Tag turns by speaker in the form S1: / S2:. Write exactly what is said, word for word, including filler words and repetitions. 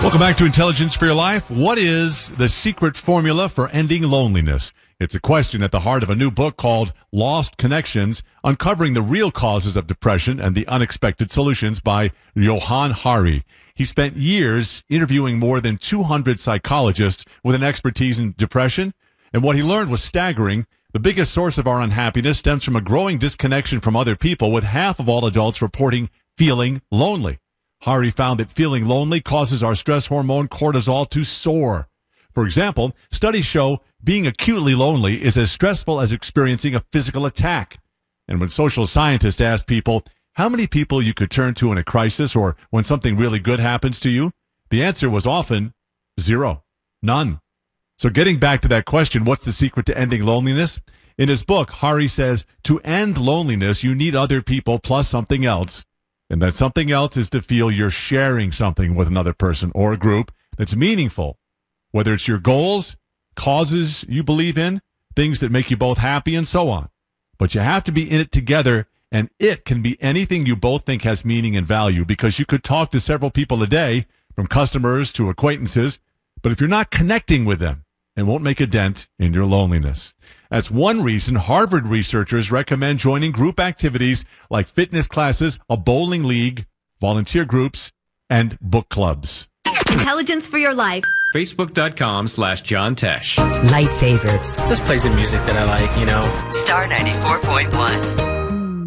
S1: Welcome back to Intelligence for Your Life. What is the secret formula for ending loneliness? It's a question at the heart of a new book called Lost Connections, Uncovering the Real Causes of Depression and the Unexpected Solutions by Johann Hari. He spent years interviewing more than two hundred psychologists with an expertise in depression, and what he learned was staggering. The biggest source of our unhappiness stems from a growing disconnection from other people, with half of all adults reporting feeling lonely. Hari found that feeling lonely causes our stress hormone cortisol to soar. For example, studies show being acutely lonely is as stressful as experiencing a physical attack. And when social scientists asked people how many people you could turn to in a crisis or when something really good happens to you, the answer was often zero, none. So getting back to that question, what's the secret to ending loneliness? In his book, Hari says to end loneliness, you need other people plus something else. And that something else is to feel you're sharing something with another person or a group that's meaningful, whether it's your goals, causes you believe in, things that make you both happy, and so on. But you have to be in it together, and it can be anything you both think has meaning and value, because you could talk to several people a day, from customers to acquaintances, but if you're not connecting with them, it won't make a dent in your loneliness. That's one reason Harvard researchers recommend joining group activities like fitness classes, a bowling league, volunteer groups, and book clubs.
S2: Intelligence for Your Life.
S3: Facebook.com slash John Tesh.
S4: Light favorites.
S5: Just play some music that I like, you know.
S4: Star ninety-four point one.